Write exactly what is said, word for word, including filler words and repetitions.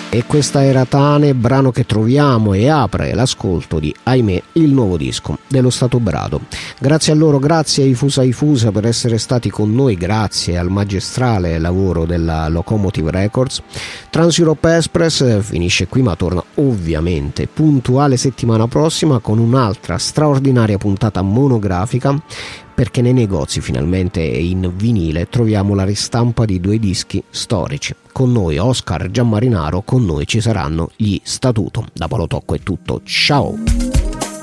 E questa era Tane, brano che troviamo e apre l'ascolto di Ahimè, il nuovo disco dello Stato Brado. Grazie a loro, grazie ai Fusa ai Fusa per essere stati con noi, grazie al magistrale lavoro della Locomotive Records. Trans Europe Express finisce qui, ma torna ovviamente puntuale settimana prossima con un'altra straordinaria puntata monografica, perché nei negozi finalmente in vinile troviamo la ristampa di due dischi storici. Con noi Oscar Gianmarinaro, con noi ci saranno gli Statuto. Da Paolo Tocco è tutto, ciao!